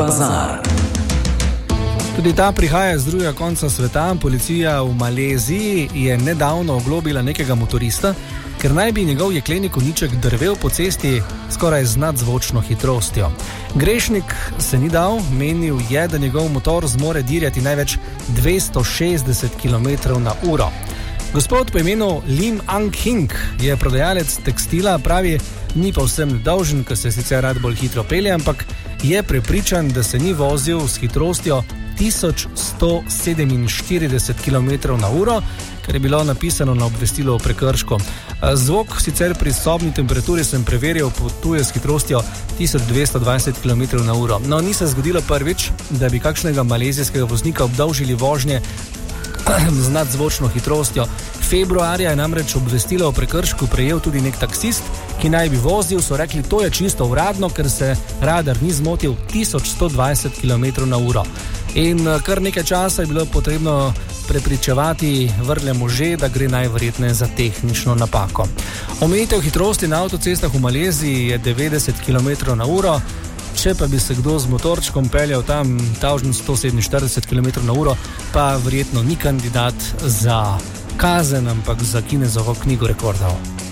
bazar. Tudi ta prihaja z drugega konca sveta. Policija v Maleziji je nedavno oglobila nekega motorista, ker naj bi njegov jekleni konjiček drvel po cesti skoraj z nadzvočno hitrostjo. Grešnik se ni dal, menil je, da njegov motor zmore dirjati največ 260 km/h. Gospod po imenu Lim Ang Hing je prodajalec tekstila, pravi, ni pa vsem nedolžen, ker se sicer rad bolj hitro pelje, ampak je prepričan, da se ni vozil s hitrostjo 1147 km/h, kar je bilo napisano na obvestilu o prekršku. Zvok sicer pri sobni temperaturi sem preveril, potuje s hitrostjo 1220 km/h. No, ni se zgodilo prvič, da bi kakšnega malezijskega voznika obdolžili vožnje z nadzvočno hitrostjo. Februarja je namreč obvestilo o prekršku prejel tudi nek taksist, ki naj bi vozil, so rekli, to je čisto uradno, ker se radar ni zmotil 1120 km/h. In kar nekaj časa je bilo potrebno prepričevati vrle može, da gre najverjetneje za tehnično napako. Omejitev hitrosti na avtocestah v Maleziji je 90 km/h. Če pa bi se kdo z motorčkom peljal tam 147 km/h, pa verjetno ni kandidat za kazen, ampak za Guinnessovo knjigo rekordov.